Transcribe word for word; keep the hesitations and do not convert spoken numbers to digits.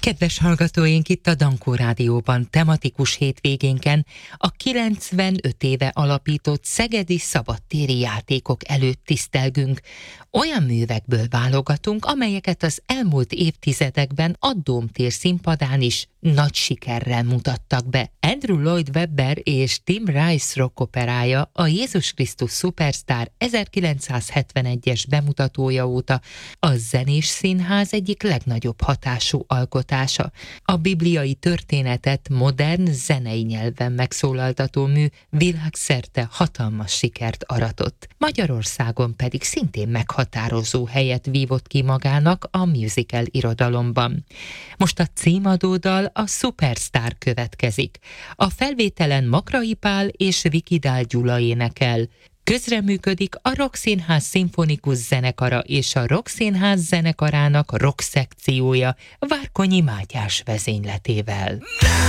Kedves hallgatóink, itt a Dankó Rádióban tematikus hétvégénken a kilencvenöt éve alapított szegedi szabadtéri játékok előtt tisztelgünk. Olyan művekből válogatunk, amelyeket az elmúlt évtizedekben a Dómtér színpadán is nagy sikerrel mutattak be. Andrew Lloyd Webber és Tim Rice rockoperája, a Jézus Krisztus Szupersztár ezerkilencszázhetvenegyes bemutatója óta a Zenés Színház egyik legnagyobb hatású alkotása. A bibliai történetet modern zenei nyelven megszólaltató mű világszerte hatalmas sikert aratott. Magyarországon pedig szintén meghatározó helyet vívott ki magának a musical irodalomban. Most a címadódal a Szupersztár következik. A felvételen Makrai Pál és Vikidál Gyula énekel. Közreműködik a Rockszínház szimfonikus zenekara és a Rockszínház zenekarának rock szekciója Várkonyi Mátyás vezényletével.